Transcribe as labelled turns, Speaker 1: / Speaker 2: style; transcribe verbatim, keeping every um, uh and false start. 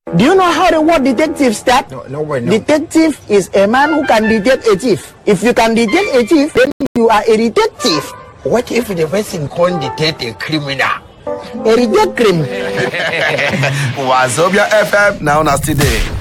Speaker 1: Do you know how the word detective starts?
Speaker 2: No, no way, no.
Speaker 1: Detective is a man who can detect a thief. If you can detect a thief, then you are a detective.
Speaker 2: What if the person can't detect a criminal?
Speaker 1: A detective.
Speaker 3: Wazobia F M now, nasty day.